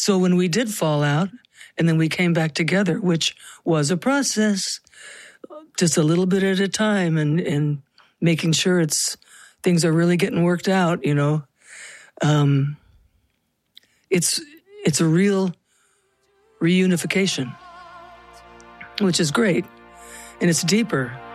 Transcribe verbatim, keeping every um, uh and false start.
So when we did fall out, and then we came back together, which was a process, just a little bit at a time, and, and making sure it's things are really getting worked out, you know. Um, it's it's a real reunification, which is great, and it's deeper.